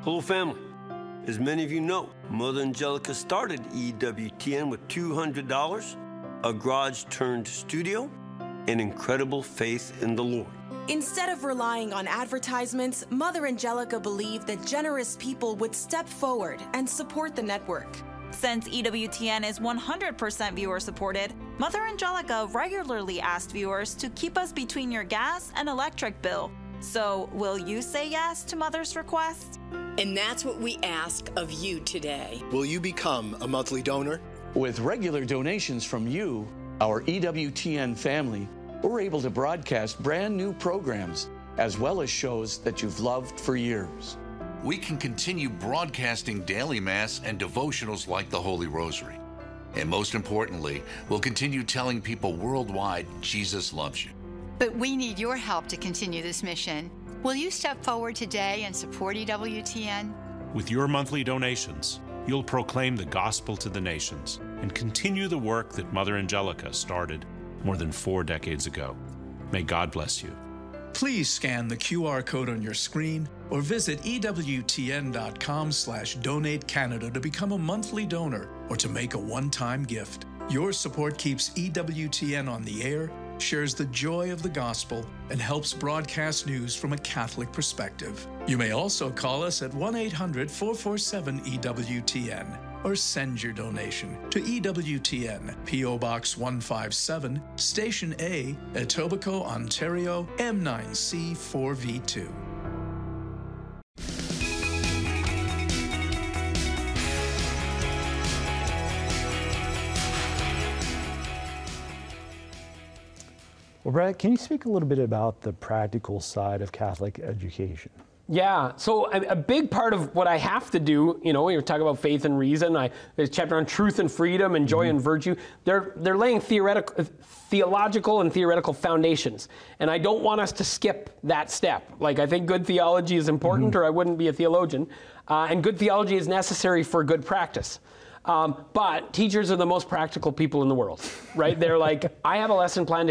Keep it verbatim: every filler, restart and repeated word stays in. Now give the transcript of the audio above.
Hello, family. As many of you know, Mother Angelica started E W T N with two hundred dollars, a garage-turned studio, and incredible faith in the Lord. Instead of relying on advertisements, Mother Angelica believed that generous people would step forward and support the network. Since E W T N is one hundred percent viewer-supported, Mother Angelica regularly asked viewers to keep us between your gas and electric bill. So, will you say yes to Mother's request? And that's what we ask of you today. Will you become a monthly donor? With regular donations from you, our E W T N family, we're able to broadcast brand new programs, as well as shows that you've loved for years. We can continue broadcasting daily Mass and devotionals like the Holy Rosary. And most importantly, we'll continue telling people worldwide Jesus loves you. But we need your help to continue this mission. Will you step forward today and support E W T N? With your monthly donations, you'll proclaim the gospel to the nations and continue the work that Mother Angelica started more than four decades ago. May God bless you. Please scan the Q R code on your screen or visit E W T N dot com slash donate Canada to become a monthly donor or to make a one-time gift. Your support keeps E W T N on the air, shares the joy of the gospel, and helps broadcast news from a Catholic perspective. You may also call us at one eight hundred, four four seven, E W T N or send your donation to E W T N, P O Box one five seven, Station A, Etobicoke, Ontario, M nine C four V two. Well, Brett, can you speak a little bit about the practical side of Catholic education? Yeah, so a, a big part of what I have to do, you know, when you're talking about faith and reason, I, there's a chapter on truth and freedom and joy mm-hmm. and virtue. They're they're laying theoretical, theological and theoretical foundations, and I don't want us to skip that step. Like, I think good theology is important, mm-hmm. or I wouldn't be a theologian, uh, and good theology is necessary for good practice. Um, but teachers are the most practical people in the world, right? They're like, I have a lesson plan to